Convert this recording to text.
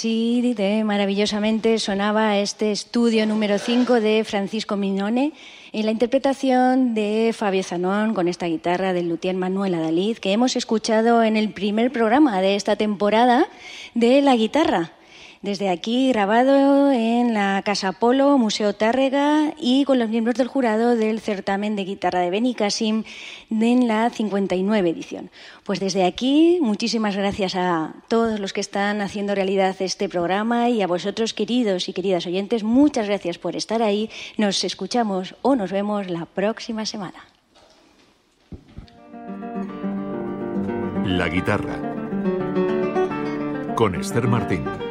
Sí, maravillosamente sonaba este estudio número 5 de Francisco Mignone en la interpretación de Fabio Zanón con esta guitarra del luthier Manuel Adalid, que hemos escuchado en el primer programa de esta temporada de la guitarra. Desde aquí, grabado en la Casa Polo, Museo Tárrega, y con los miembros del jurado del certamen de guitarra de Benicàssim en la 59 edición. Pues desde aquí, muchísimas gracias a todos los que están haciendo realidad este programa y a vosotros, queridos y queridas oyentes, muchas gracias por estar ahí. Nos escuchamos o nos vemos la próxima semana. La guitarra con Esther Martín.